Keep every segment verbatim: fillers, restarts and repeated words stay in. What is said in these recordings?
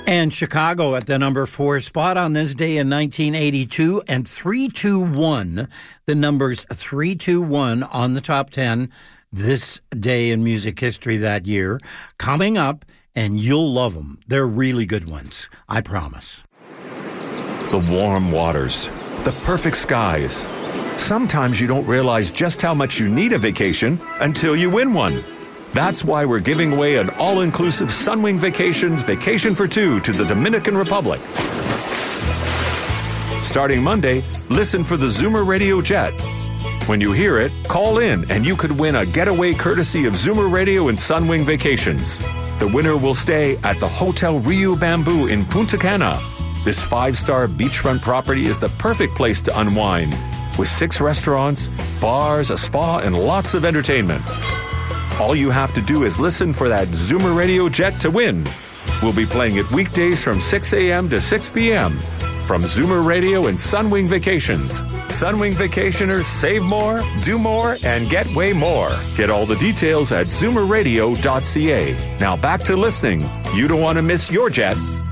And Chicago at the number four spot on this day in nineteen eighty-two, and three two one, the numbers three two one on the top ten this day in music history that year. Coming up, and you'll love them. They're really good ones, I promise. The warm waters, the perfect skies. Sometimes you don't realize just how much you need a vacation until you win one. That's why we're giving away an all-inclusive Sunwing Vacations Vacation for Two to the Dominican Republic. Starting Monday, listen for the Zoomer Radio Jet. When you hear it, call in and you could win a getaway courtesy of Zoomer Radio and Sunwing Vacations. The winner will stay at the Hotel Rio Bamboo in Punta Cana. This five-star beachfront property is the perfect place to unwind, with six restaurants, bars, a spa, and lots of entertainment. All you have to do is listen for that Zoomer Radio Jet to win. We'll be playing it weekdays from six a.m. to six p.m. from Zoomer Radio and Sunwing Vacations. Sunwing Vacationers save more, do more, and get way more. Get all the details at zoomer radio dot c a. Now back to listening. You don't want to miss your jet.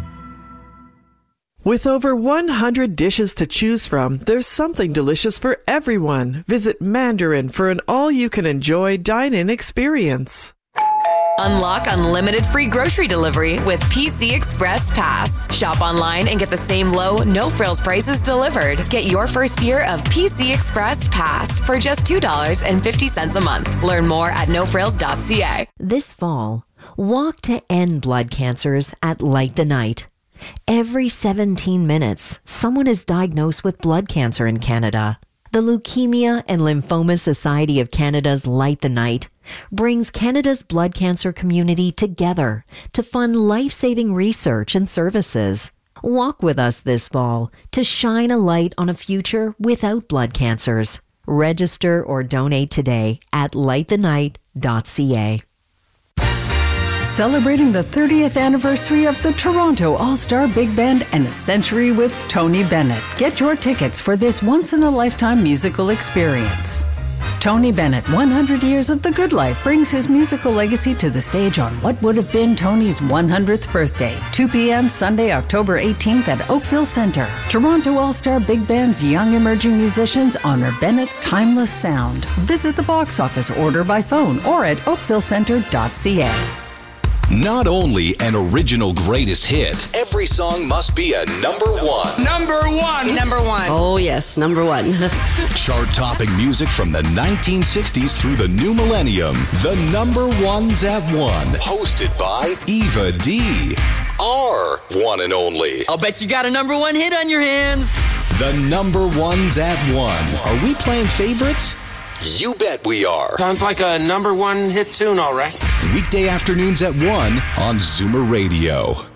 With over one hundred dishes to choose from, there's something delicious for everyone. Visit Mandarin for an all-you-can-enjoy dine-in experience. Unlock unlimited free grocery delivery with P C Express Pass. Shop online and get the same low, no-frills prices delivered. Get your first year of P C Express Pass for just two dollars and fifty cents a month. Learn more at no frills dot c a. This fall, walk to end blood cancers at Light the Night. Every seventeen minutes, someone is diagnosed with blood cancer in Canada. The Leukemia and Lymphoma Society of Canada's Light the Night brings Canada's blood cancer community together to fund life-saving research and services. Walk with us this fall to shine a light on a future without blood cancers. Register or donate today at light the night dot c a. Celebrating the thirtieth anniversary of the Toronto All-Star Big Band and a century with Tony Bennett. Get your tickets for this once-in-a-lifetime musical experience. Tony Bennett, one hundred Years of the Good Life, brings his musical legacy to the stage on what would have been Tony's one hundredth birthday, two p.m. Sunday, October eighteenth at Oakville Centre. Toronto All-Star Big Band's young emerging musicians honor Bennett's timeless sound. Visit the box office, order by phone, or at oakville centre dot c a. Not only an original greatest hit, every song must be a number one. Number one. Number one. Oh, yes, number one. Chart-topping music from the nineteen sixties through the new millennium. The Number Ones at One. Hosted by Eva D. Our one and only. I'll bet you got a number one hit on your hands. The Number Ones at One. Are we playing favorites? You bet we are. Sounds like a number one hit tune, all right. Weekday afternoons at one on Zoomer Radio.